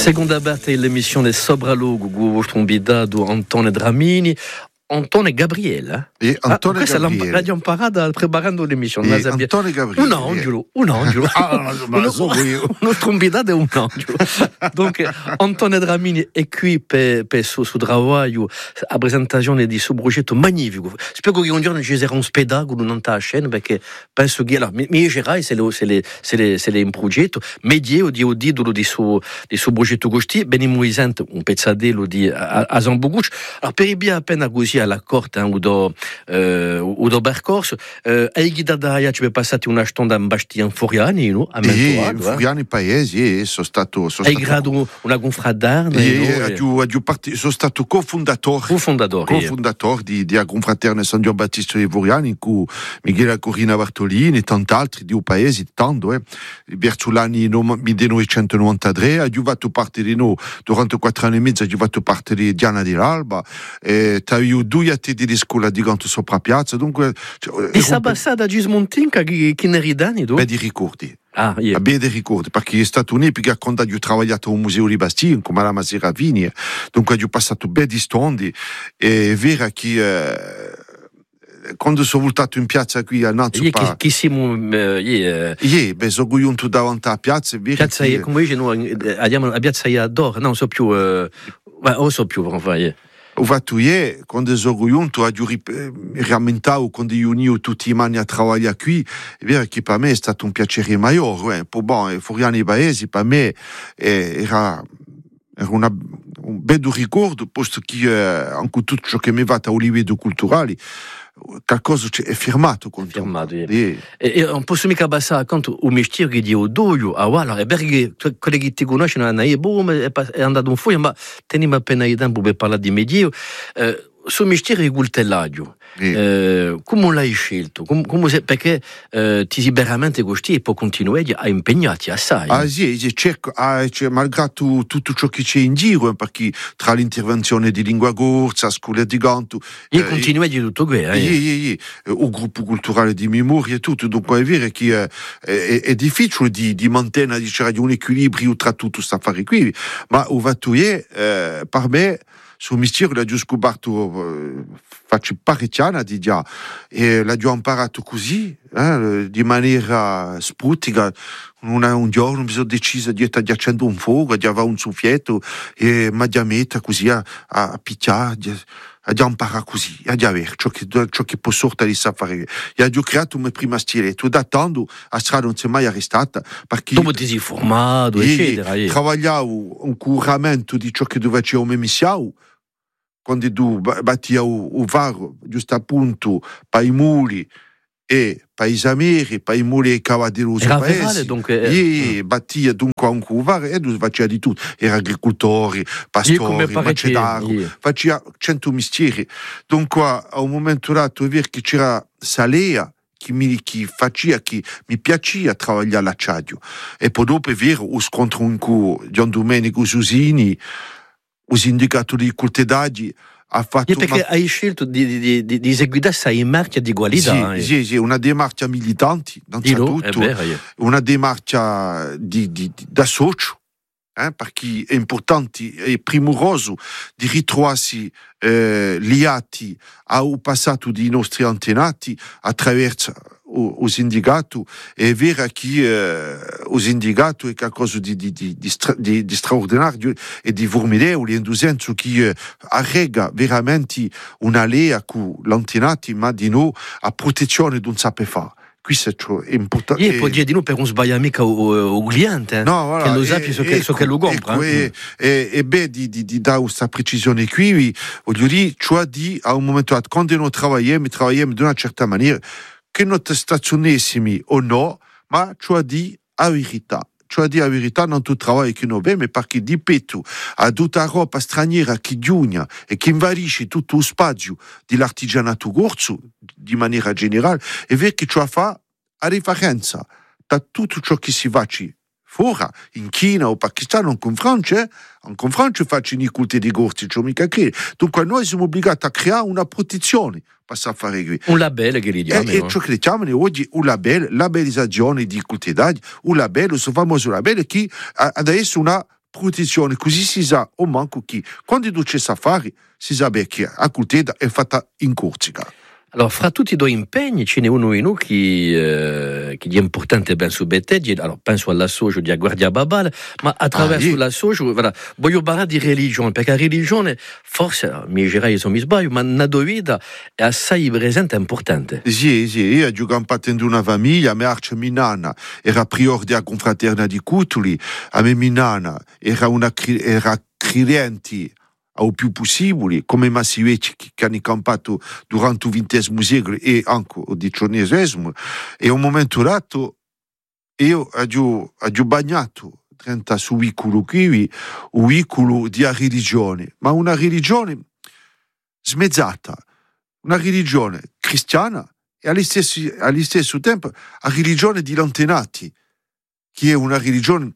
Seconda parte dell'emissione Sobralogo, vostro convidato Antonio Dramini. Antonio Gabriele. Antonio Gabriele. L'abbiamo imparata preparando l'emissione. Antonio Gabriele. Un angelo. Uno convidato è un angelo. Donc, Antonio Dramini è qui per suo lavoro a presentazione di suo progetto magnifico. Spero che un giorno ci sarà un spettacolo non a scena, perché penso che mi dirai se è un progetto, medio di udidolo di suo progetto così, benimo esente un pezzadello di a Zambogucci. Allora, per i appena così alla corte o do percorso hai guidato ci è passati una stonda in Bastia in Furiani, no? A in Furiani paesi sono stato hai grado una confraternita sono stato cofondatore di a confraternita San Gian Battista di Furiani con Michela Corina Bartolini e tanti altri di un paese tanto verso l'anni 1993 ha fatto parte di noi durante 4 anni e mezzo ha fatto parte di Diana dell'Alba e due attenti di scuola di Ganto sopra piazza, dunque di Sabassada Gismontinca che ne ridani beh di ricordi yeah. Beh dei ricordi perché è stato un'epoca quando ho lavorato al museo di Bastia come alla Masera Vini, dunque ho passato bei di stondi e è vero che quando sono voltato in piazza qui a Nazio chi siamo sono giunto davanti alla piazza piazza come dice noi abbiamo la piazza Iador non so più ho fatto ieri, quando sono giunto, ho rammentavo quando io unito tutti i mani a lavorare qui, è vero che per me è stato un piacere maggiore, poi Furiani Paesi per me era un bel ricordo, posto che anche tutto ciò che mi va a livello culturale, qualcosa è firmato con e non posso mica abbassare accanto un mestiere che di odoio allora è perché quelli che ti conoscono è andato un foglio ma teniamo appena il tempo per parlare di medio sul mestiere di coltellaggio come l'hai scelto? Perché ti sei veramente così e puoi continuare a impegnarti assai sì, cerco malgrado tutto ciò che c'è in giro perché tra l'intervenzione di lingua corsa scuola di canto e continui di tutto questo il gruppo culturale di memoria e tutto dunque è vero che è difficile di mantenere un equilibrio tra tutto questo affare qui ma ho fatto per me sul mestiere l'ho già scoperto faccio parecchi anni di già e l'ho imparato così di maniera sputica un giorno mi sono deciso di accendere un fuoco di avere un soffietto e mi ha messo così a picchiare a imparare così a avere ciò che può sortire di sapere e ho creato il mio primo stiletto da tanto a strada non si è mai arrestata perché dopo ti sei formato eccetera travagliavo un curamento di ciò che doveva fare come missione quando tu batti il varo giusto appunto per i muri e per i sameri, per i muri e cavadello era paese dunque battia dunque anche il varo e tu faceva di tutto era agricoltori, pastori, macedari faceva 100 mestieri dunque a un momento dato è vero che c'era Salea che mi piaceva lavorare all'acciaio e poi dopo è vero lo scontro con Gian Domenico Susini i sindacatori di coltellaggi ha fatto perché hai scelto di eseguire sei marcia di qualità sì, una demarcia militante non c'è tutto una demarcia da socio perché è importante e primoroso di ritrovarsi liati al passato dei nostri antenati attraverso o sindacato è vero che o sindacato è qualcosa di straordinario e di formidevole in senso che arrega veramente una lea con l'antenati ma di noi a protezione di un sapere fare questo è importante e poi di noi per non sbagliare mica o cliente no, voilà, che lo sappia so che lo compra e beh di dare questa precisione qui voglio dire cioè di a un momento quando noi lavoriamo di una certa maniera che non stazionessimi o no, ma cioè di a verità. Cioè di a verità non tutto lavoro che noi abbiamo, perché di petto a tutta roba straniera che giugna e che invarisce tutto lo spazio dell'artigianato corso, di maniera generale, è vero che ciò fa a differenza da tutto ciò che si faccia fuori, in Cina o Pakistan, con Francia faccio i culti di corsi, ciò mica che. Dunque noi siamo obbligati a creare una protezione per fare qui. Un labello che ridiamo. E ciò che diciamo oggi un labellizzazione di coltivati, un labello, il famoso labello che adesso una protezione, così si sa o manco chi, quando tu c'è safari, si sa che a Culteda è fatta in Corsica. Allora, fra tutti i due impegni ce n'è uno in che è importante ben su Beteggi, allora penso all'associo di Guardia Babal, ma attraverso l'associo, voilà, voglio parlare di religione, perché la religione, forse, mi dirai se mi sbaglio, ma nella tua vita è assai presente e importante. Sì, io ho giocato in una famiglia, mia arcia minana era prior della confraterna di Cutuli, a me minana era credente au più possibile, come Massivecci che hanno campato durante il XX secolo e anche il XIX, e a un momento dato io ho bagnato 30 su vicolo qui, un vicolo di religione, ma una religione smezzata, una religione cristiana e allo stesso tempo una religione di lantenati, che è una religione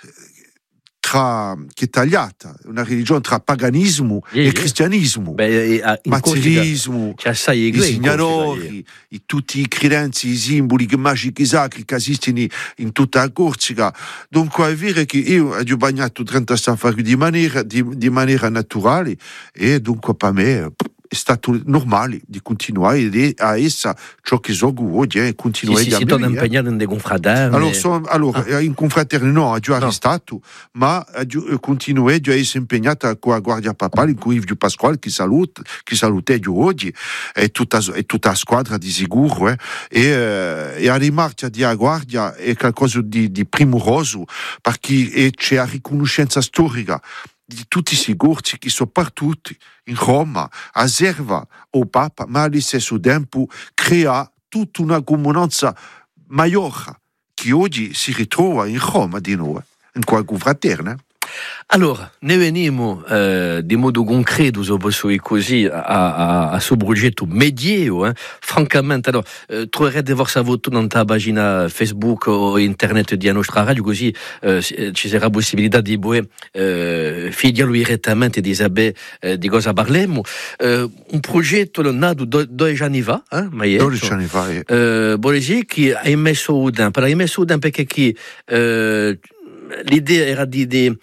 che è tagliata, una religione tra paganismo e cristianismo, materialismo, i signori, tutti i credenti, i simboli magici sacri che esistono in tutta la Corsica. Dunque è vero che io ho bagnato 30 safari di maniera naturale e dunque per me è stato normale di continuare a essere ciò che so oggi e continuare si torna a impegnare in dei confraterni. Allora in confraterni no, ho arrestato, ma ho continuato a essere impegnata con la Guardia Papale, in cui Ivio Pasquale che saluta oggi e tutta la squadra di sicuro e la rimarcia di Guardia è qualcosa di primoroso perché c'è la riconoscenza storica di tutti i sigurci che sono partuti in Roma, a serva o Papa, ma allo stesso tempo crea tutta una comunanza maggiore che oggi si ritrova in Roma di noi, in quella confraterna. Allora, ne veniamo di modo concreto, se posso dire così, a suo progetto Medievo. Francamente, allora, troverete vostra voto nella pagina Facebook o internet di nostra radio, così ci sarà possibilità di figliarlo direttamente di sapere di cosa parliamo. Un progetto nato 12 anni fa, 12 anni fa, vuol dire che hai messo un tempo, perché l'idea era di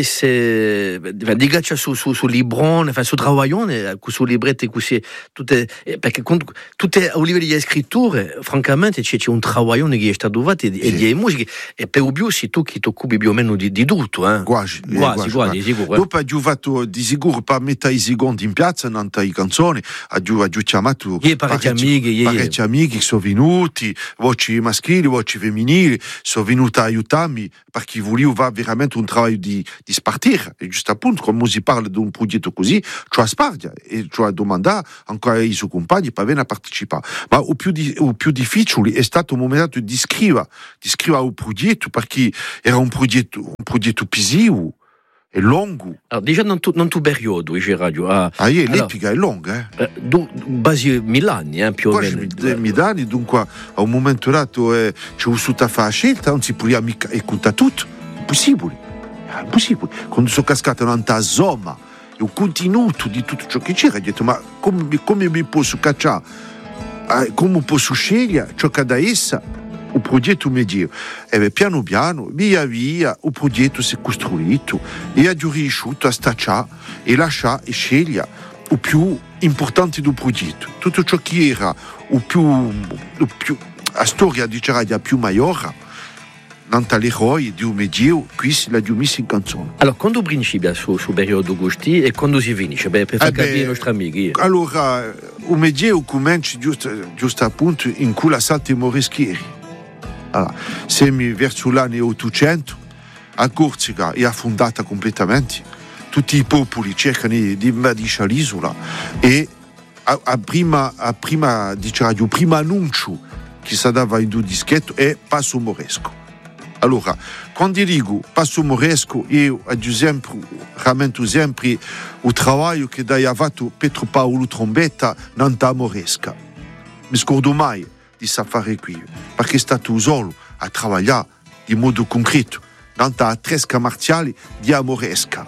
gaccia su librone, su travaglione, su libretti così, perché tutte a livello di scritture, francamente c'è un travaglione che è stato fatto e di musiche, e per più si tu che ti occupi più o meno di tutto, quasi, sicuro. Dopo ho fatto di sicuro per mettere i secondi in piazza, non i canzoni, ho chiamato parecchi amici che sono venuti, voci maschili, voci femminili, sono venuti a aiutarmi perché volevo fare veramente un lavoro di spartire, e giusto appunto come si parla di un progetto così, cioè spartia e cioè domandare ancora ai suoi compagni per venire a partecipare, ma il più difficile è stato il momento di scrivere il progetto, perché era un progetto pesante e lungo. Allora, diciamo non tu periodo, radio. L'epica è lunga, quasi 1000 anni, più o meno. 1000 anni, dunque a un momento dato c'è uscita a fare la scelta, non si poteva mica contare tutto. Impossibile. Quando sono cascato in una zona e ho continuato di tutto ciò che c'era, ho detto ma come mi posso cacciare, come posso scegliere ciò che da essa il progetto medievo. E piano piano, via via, il progetto si è costruito e ho riuscito a stacciare e lasciare e scegliere il più importante del progetto. Tutto ciò che era il più la storia di Ceradia più maggiore, l'eroe di un Medievo, qui si l'ha messo in canzone. Allora, quando principia su periodo Gusti e quando si finisce? Per far capire ai nostri amici. Allora, il Medievo comincia giusto appunto in cui la Salta Moreschieri. Allora, siamo verso l'anno 800, a Corsica è affondata completamente, tutti i popoli cercano di invadere l'isola e a prima diciamo, il primo annuncio che si dava in un dischetto è Passo Moresco. Allora, quando dico Passo Moresco, io rammento sempre il lavoro che ha fatto Pietro Paolo Trombetta nella Moresca. Mi scordo mai di fare qui, perché è stato solo a lavorare in modo concreto nella tresca marziale di Moresca.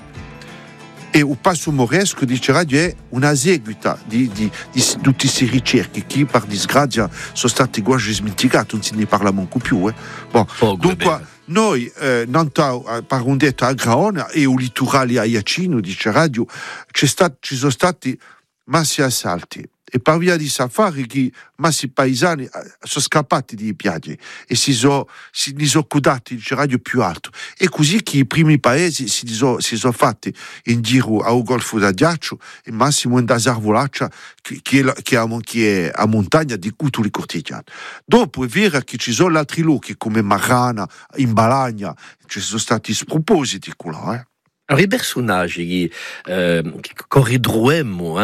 E il Passo Moresco di Ceradia è una seguita di tutte queste ricerche che per disgrazia sono state quasi smenticate, non se ne parla manco più. Dunque noi non per un detto a Graona e un litorale a Iacino, dice Radio, ci sono stati massi assalti. E per via di safari che massi paesani sono scappati di piagge e si sono cudati il radio più alto. E così che i primi paesi si sono fatti in giro al Golfo da Ghiaccio e massimo in da Zarvolaccia che è a montagna di cui tu li cortigiani. Dopo è vero che ci sono altri luoghi come Marana, in Balagna, ci sono stati spropositi là, Alors, i personaggi che corridruemmo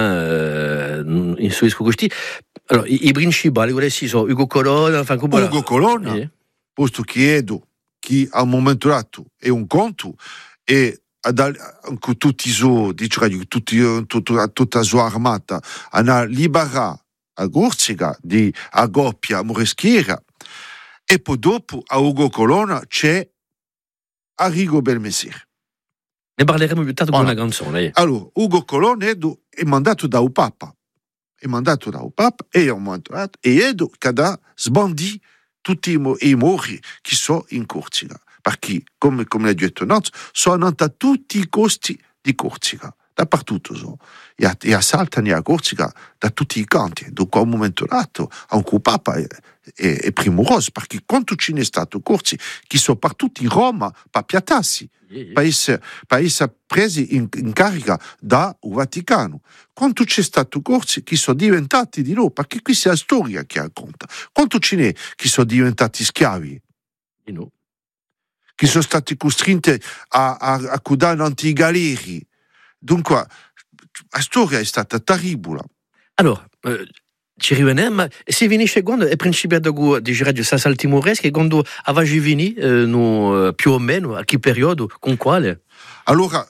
in Suisse questi, allora, i principali, questi sono Ugo Colonna, Ugo Colonna, posto chiedo che al momento dato è un conto e con tutti i suoi, tutta la sua armata, hanno liberato a Gorzica di Agoppia Moreschiera e poi dopo a Ugo Colonna c'è Arrigo Belmesir. Ne parleremo più tardi con una canzone. Allora, Ugo Colonna è mandato da un Papa. È mandato da un Papa e Edo che ha sbandito tutti i mori che sono in Corsica. Perché, come l'ha detto Naz, sono andati tutti i costi di Corsica. Dappertutto sono. E assaltano a Corsica da tutti i canti. Dunque, a un momento dato, anche il Papa è primoroso, perché quando ce n'è stato corsi che sono partiti in Roma per piatarsi, paese presi in carica dal Vaticano. Quando c'è stato corsi che sono diventati di loro, perché qui c'è la storia che racconta. Quando ce n'è che sono diventati schiavi, che sono stati costretti a cudare antigaleri. Dunque, la storia è stata terribile. Allora, ci riveniamo, se finisce quando è principiato di Radio Sassal Timoreschi, quando aveva vini, più o meno, a che periodo, con quale? Allora,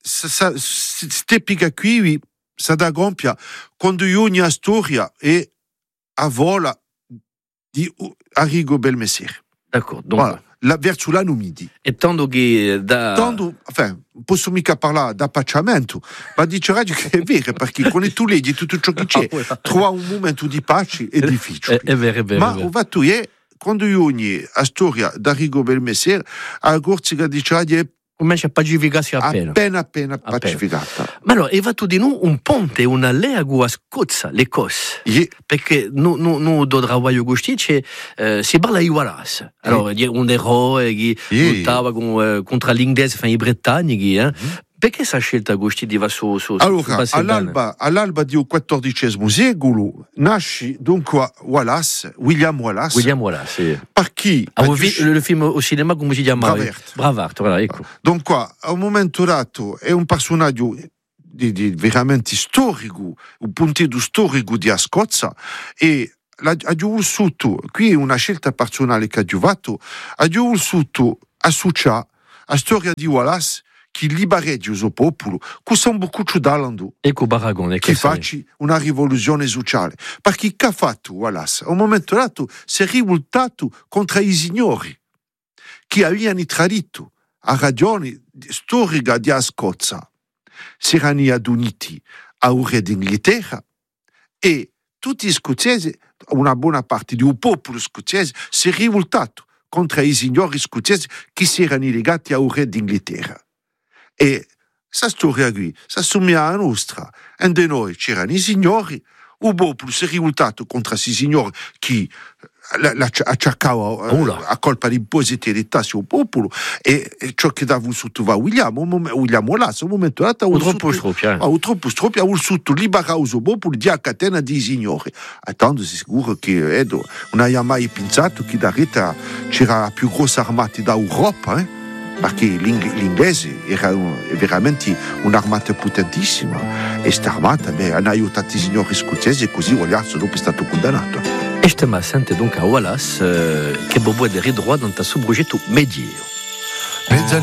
questa qui, sa da gompia, quando io ho una storia e a vola di Arrigo Belmesir. D'accordo, donc... Voilà. Verso l'anno midi. E tanto che posso mica parlare d'appacciamento, ma dice Radio che è vero, perché quando tu leggi tutto ciò che c'è, trova un momento di pace è difficile. È vero. Ma ho fatto quando io ho la storia d'Arrigo Belmesir, a Gorzica dice Radio comincia a pacificarsi appena pacificata. Ma allora, è fatto di noi un ponte, una legu a Scozza, le cose. Perché noi do travaglio gustice si parla di Wallace. Allora, un eroe che lottava contro l'inglese, i britannici, Perché questa scelta Gusti di va su allora, all'alba del XIV secolo nasce dunque William Wallace, sì. Perché il film au cinéma come si chiama? Bravart, voilà, ecco. Dunque, a un momento dato è un personaggio di veramente storico, un punteggio storico di Scozia e ha vissuto, qui è una scelta personale che ha fatto, ha vissuto associare la storia di Wallace che libereggia il suo popolo, che sono molto d'Alando. Ecco Baragone, che faccia una rivoluzione sociale. Perché che ha fatto Wallace? A un momento dato si è rivoltato contro i signori che avevano tradito a ragione storica di Scozia. Si erano aduniti al re d'Inghilterra e tutti gli scozzesi, una buona parte del popolo scozzese, si è rivoltato contro i signori scozzesi che si erano legati al re d'Inghilterra. E questa storia qui si assomiglia alla nostra. E da noi c'erano i signori, il popolo si è rivoltato contro questi signori che cercavano a colpa di imposizione di tasse al popolo e ciò che dava sotto va William Wallace, un momento dato troppo stropia, ha voluto liberare il popolo di catena di signori. Tanto si sicuro che non aveva mai pensato che da rete c'era la più grossa armata d'Europa, perché l'inglese era veramente un'armata potentissima e questa armata hanno aiutato i signori scozzesi e così Wallace dopo è stato condannato. E stiamo assente donc a Wallace che può vedere droit dans ta sous-projet médier.